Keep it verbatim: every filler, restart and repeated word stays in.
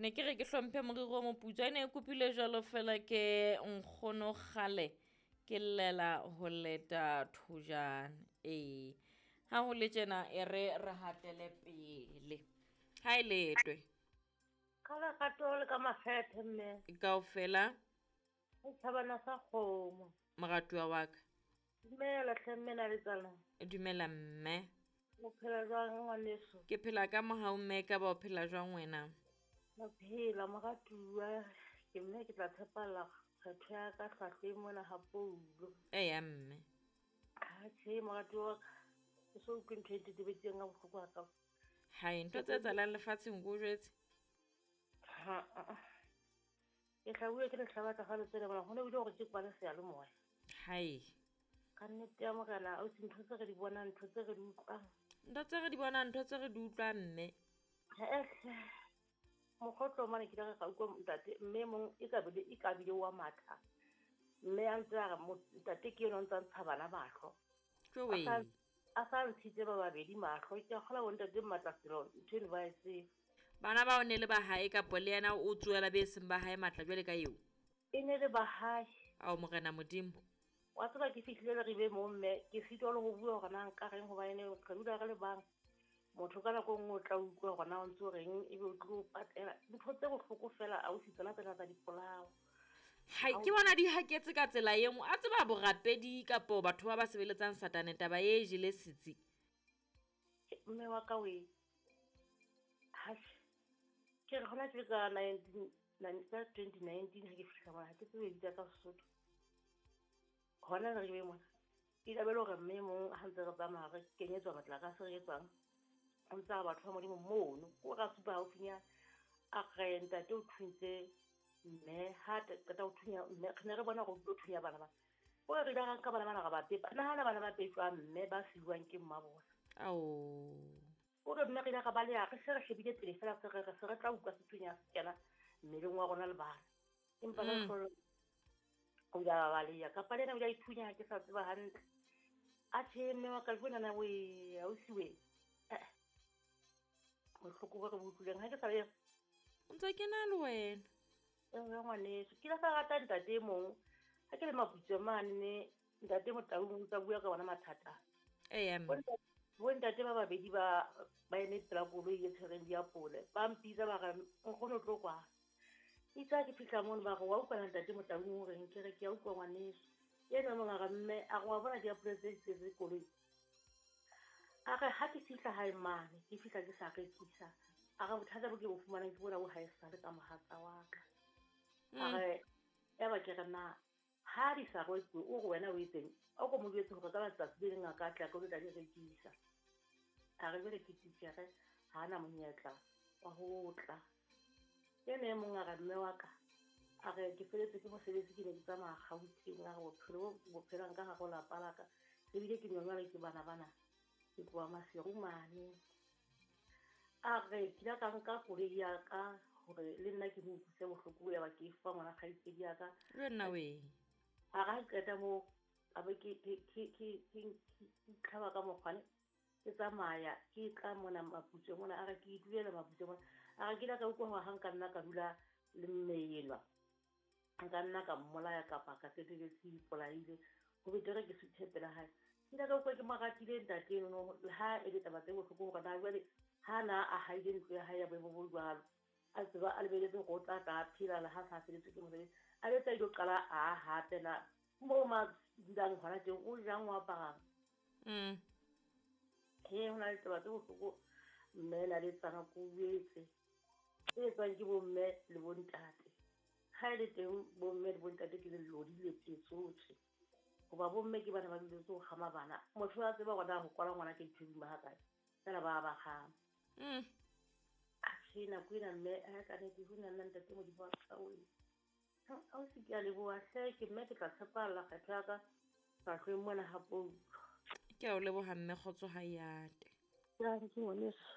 ne ke re ke hlomphe moriri wa moputso, a ne e kopile jalo fela ke nkgono Kgale ke llela ho leta thojana. Ee, ha ho le tjena e re re hatele pele. Ha e letwe Ka lerato le ka makgethe mme. kaofela Ho thabana sa kgomo. moratuwa wa ka. Dumela hle mme na le tsala. Dumela mme. O phela jwang ngwaneso? Ke phela ka mohau mme, ka ba o phela jwang wena? Mo phela moratuwa. Ke mme ke tla tshepalla kgetho ya ka hlahloe mona ha Poulo. Eya mme. Ha tjhe moratuwa wa ka. Ke so utlwe ntho e tetebetseng ka bohloko wa ka. Hai, ntho tse tsalang lefatsheng ko jwetse. Ha a. Ke hlabuwe ke lehlaba tsa galo tsena bona. Ho ne bile hore ke kwala seyalemoya. Hai. Ka nnete ya morena o se ntho tse re di bonang, ntho tse re di utlwang. Ntho tse re di bona, ntho tse re di utlwang mme. Eh, mokgotlo mane ke ka ka utlwa ntate mme mong e ka bile e ka bile wa matha. Mme a ntse a re ntate ke yena o ntse a ntsha bana mahlo. Tjo we. A sa ntshitse ba babedi mahlo. Ke kgola ho ntate Matlaselo ntho eno ba e se. Bana ba o ne le ba hae kapo le yena o tsuela be seng ba hae matla jwale ka eo. E ne le ba hae. Ao morena Modimo. Wa tseba ke fihlile le re be mo mme ke fitwa le ho bua hore na nka reng ho ba ene re dula re le bang. Motho ka nako nngwe o tla utlwa hore na o ntse o reng ebe o tlo patela ntho tse bohloko fela a o sitsana tsena tsa dipolao. Hai, ke bona di haketse ka tsela e nngwe a tseba borapedi kapo batho ba ba sebeletsang satane taba e jele setsi. Mme wa ka we ha ke re hona ke ka nineteen twenty nineteen ha ke fihla mona ha ke tsebe ditsa ka Sesotho. Hona re be mona ke la belo re mme mong ha ntse re tsamaya re kenyetswa motlakase re etswang o ntsa batho ba modimo mono o ka supa haufinya a renta te o thuntse mme ha qeta ho thunya mme re ne re bona go tlo thunya bana ba o re la ka bana bana ga ba pepa nna hana bana ba petswa mme ba silwang ke mmabona. Ao o re mme re la ka ba le ya re se re shebile pele fela se re se re tla utlwa se thunya se kena mmeleng wa rona le bana empa re hlola o ya ba le ya ka pa lena o ya ithunya ke sa tseba hantle a tjhe mme wa ka bona na we a o siwe eh o hloko re butluleng ha ke sa le o ntse ke na le wena e ngwaneso ke la ka rata ntate mong ha ke le maputso mane ntate Motaung tsa bua ka bona mathata eya mme. bo ntate ba babedi ba ba ene tla koloi e tshwereng diapole ba mpitsa ba ga nkgono tlo kwa itsa ke fihla mona ba go wa utlwa ntate Motaung o reng ke re ke ya utlwa ngwaneso yena mong ga mme a go bona diapole tse tse koloi a re ha ke fihla hae mane ke fihla ke sa rekisa a ga bothata bo ke bo fumana ke bona o ha e sa le ka mohatsa wa ka a re ya ba ke re na ha di sa go tse o go wena o itseng o go mo dietse go ka batsa tse ding ka tla go tla di rekisa a re bele ke tsitse ha na monyetla wa ho tla yene mong a ga mme wa ka a re ke feletse ke mosebetsi ke ne ke tsamaya Gauteng a go phelo bo phelang ka go la palaka e bile ke nyona le ke bana bana ke kwa Maserumane a re ke la ka nka koloi ya ka hore le nna ke mo tsitse bohloko ya ba ke fa ngwana kgaitsedi ya ka le nna we a ga qeta mo a be ke ke ke ke ke tlhaba ka mokgwane ke tsamaya ke tla mona maputso mona a re ke dulela maputso mona a re ke la ka utlwa ha nka nna ka dula le mmeelwa nka nna ka mmolaya kapa ka teteletse polaile go betere ke se tshepela hae nda ka utlwa ke magatile ntate no ha e le taba tse bohloko go na jwale ha na a haile ntlo ya hae ya boemo bo jwalo a tseba a lebeletse go tla ta phela le ha sa feletse ke mosebetsi a betsa ile qala a hape na mo ma ndang hona teng o jang wa parang mm he hona le taba tse bohloko mme na le tsana ko buetse e tswang ke bo mme le bo ntate ha ile teng bo mme le bo ntate ke le lodile tsotlhe goba bo mme ke bana ba dilo tso gama bana motho a tseba go da go kwala ngwana ke thubima ha kae tsena ba ba ga mm a tsena kuina mme a ka ne ke huna nna ntate mo di ba tsa o a o se ke a le boa hle ke mme ke tla tshepalla kgetho ya ka ka hlwe mona ha Poulo ke a o leboga mme kgotso ha yate ya ke ngwaneso